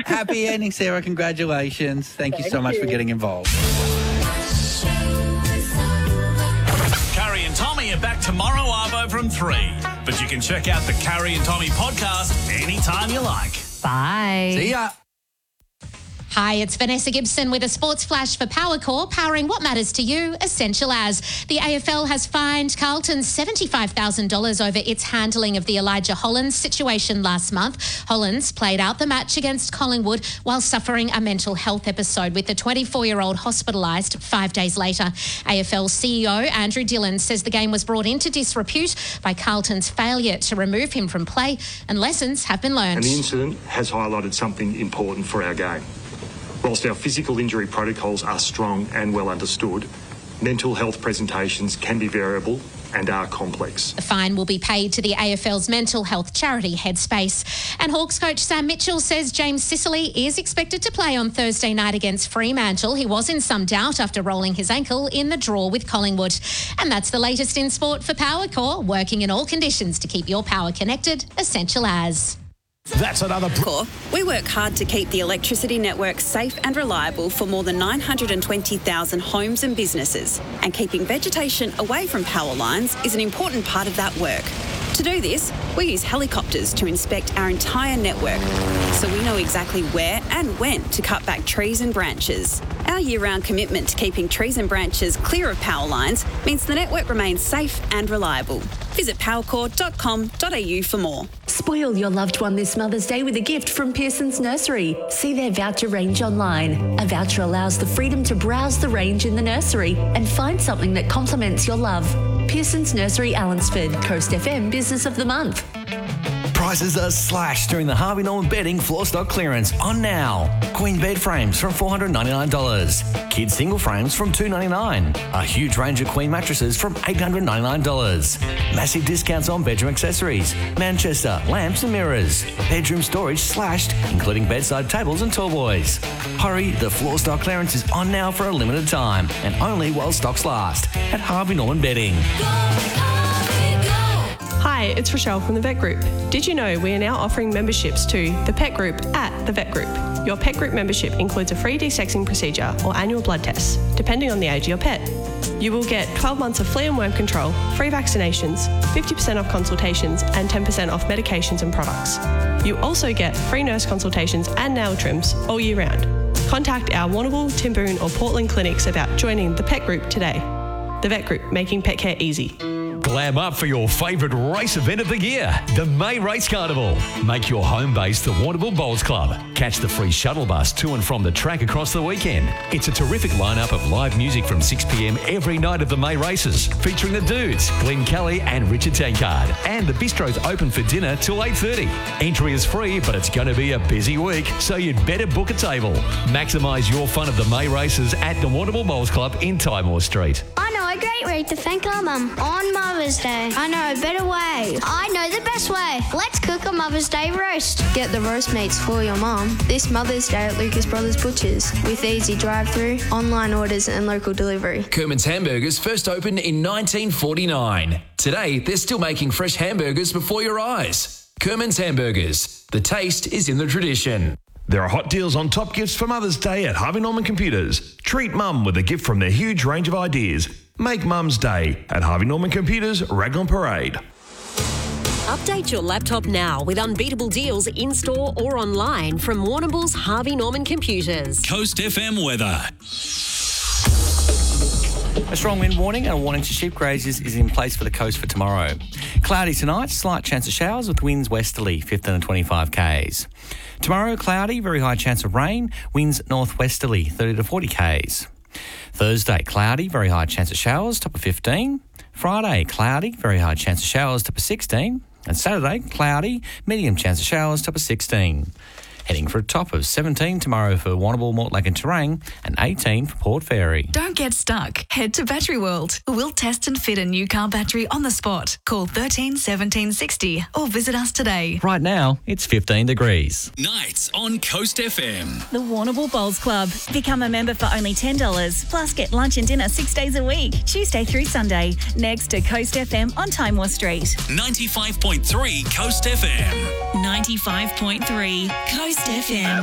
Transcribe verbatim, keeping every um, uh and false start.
Happy ending, Sarah. Congratulations. Thank, Thank you so much you. for getting involved. Carrie and Tommy are back tomorrow, Arvo, from three. But you can check out the Carrie and Tommy podcast anytime you like. Bye. See ya. Hi, it's Vanessa Gibson with a sports flash for Powercore, powering what matters to you, Essential As. The A F L has fined Carlton seventy-five thousand dollars over its handling of the Elijah Hollands situation last month. Hollands played out the match against Collingwood while suffering a mental health episode, with the twenty-four-year-old hospitalised five days later. A F L C E O Andrew Dillon says the game was brought into disrepute by Carlton's failure to remove him from play, and lessons have been learned. And the incident has highlighted something important for our game. Whilst our physical injury protocols are strong and well understood, mental health presentations can be variable and are complex. The fine will be paid to the A F L's mental health charity Headspace. And Hawks coach Sam Mitchell says James Sicily is expected to play on Thursday night against Fremantle. He was in some doubt after rolling his ankle in the draw with Collingwood. And that's the latest in sport for Powercore, working in all conditions to keep your power connected. Essential As. That's another... Core. We work hard to keep the electricity network safe and reliable for more than nine hundred twenty thousand homes and businesses. And keeping vegetation away from power lines is an important part of that work. To do this, we use helicopters to inspect our entire network, so we know exactly where and when to cut back trees and branches. Our year-round commitment to keeping trees and branches clear of power lines means the network remains safe and reliable. Visit powercore dot com dot a u for more. Spoil your loved one this Mother's Day with a gift from Pearson's Nursery. See their voucher range online. A voucher allows the freedom to browse the range in the nursery and find something that complements your love. Pearson's Nursery, Allansford, Coast F M Business of the Month. Prices are slashed during the Harvey Norman Bedding floor stock clearance on now. Queen bed frames from four hundred ninety-nine dollars. Kids single frames from two hundred ninety-nine dollars. A huge range of queen mattresses from eight hundred ninety-nine dollars. Massive discounts on bedroom accessories, Manchester, lamps and mirrors. Bedroom storage slashed, including bedside tables and tall boys. Hurry, the floor stock clearance is on now for a limited time and only while stocks last at Harvey Norman Bedding. Hi, it's Rochelle from the Vet Group. Did you know we are now offering memberships to the Pet Group at the Vet Group? Your Pet Group membership includes a free desexing procedure or annual blood test, depending on the age of your pet. You will get twelve months of flea and worm control, free vaccinations, fifty percent off consultations and ten percent off medications and products. You also get free nurse consultations and nail trims all year round. Contact our Warrnambool, Timboon or Portland clinics about joining the Pet Group today. The Vet Group, making pet care easy. Glam up for your favourite race event of the year, the May Race Carnival. Make your home base the Warrnambool Bowls Club. Catch the free shuttle bus to and from the track across the weekend. It's a terrific lineup of live music from six p m every night of the May races, featuring the Dudes, Glenn Kelly and Richard Tankard. And the bistro's open for dinner till eight thirty. Entry is free, but it's going to be a busy week, so you'd better book a table. Maximise your fun of the May races at the Warrnambool Bowls Club in Tymore Street. I know a great way to thank our mum on Mother's Day. I know a better way. I know the best way. Let's cook a Mother's Day roast. Get the roast meats for your mum this Mother's Day at Lucas Brothers Butchers with easy drive-through, online orders and local delivery. Kerman's Hamburgers first opened in nineteen forty-nine. Today, they're still making fresh hamburgers before your eyes. Kerman's Hamburgers. The taste is in the tradition. There are hot deals on top gifts for Mother's Day at Harvey Norman Computers. Treat Mum with a gift from their huge range of ideas. Make Mum's Day at Harvey Norman Computers, Raglan Parade. Update your laptop now with unbeatable deals in-store or online from Warrnambool's Harvey Norman Computers. Coast F M weather. A strong wind warning and a warning to sheep grazers is in place for the coast for tomorrow. Cloudy tonight, slight chance of showers with winds westerly, fifteen to twenty-five k's. Tomorrow, cloudy, very high chance of rain, winds northwesterly, thirty to forty k's. Thursday, cloudy, very high chance of showers, top of fifteen. Friday, cloudy, very high chance of showers, top of sixteen. And Saturday, cloudy, medium chance of showers, top of sixteen. Heading for a top of seventeen tomorrow for Warrnambool, Mortlake and Terang, and eighteen for Port Fairy. Don't get stuck. Head to Battery World. We'll test and fit a new car battery on the spot. Call thirteen seventeen sixty or visit us today. Right now, it's fifteen degrees. Nights on Coast F M. The Warrnambool Bowls Club. Become a member for only ten dollars. Plus get lunch and dinner six days a week, Tuesday through Sunday. Next to Coast F M on Tymore Street. ninety-five point three Coast F M. ninety-five point three Coast F M.